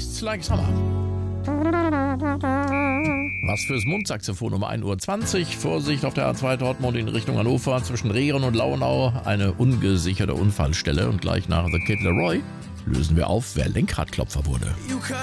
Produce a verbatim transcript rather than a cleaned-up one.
Tastes like summer. Was fürs Mundsaxophon um ein Uhr zwanzig. Vorsicht auf der A zwei Dortmund in Richtung Hannover. Zwischen Rehren und Launau eine ungesicherte Unfallstelle. Und gleich nach The Kid Laroi lösen wir auf, wer Lenkradklopfer wurde.